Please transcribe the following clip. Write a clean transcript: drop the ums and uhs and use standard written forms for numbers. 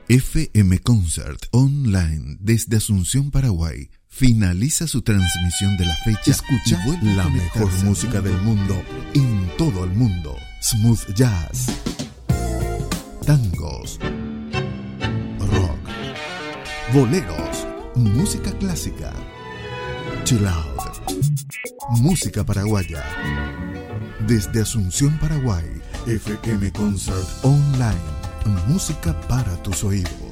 FM Concert Online desde Asunción, Paraguay. Finaliza su transmisión de la fecha. Escucha la mejor música del mundo en todo el mundo. Smooth jazz, tangos, rock, boleros, música clásica, chill out, música paraguaya. Desde Asunción, Paraguay, FM Concert Online. Música para tus oídos.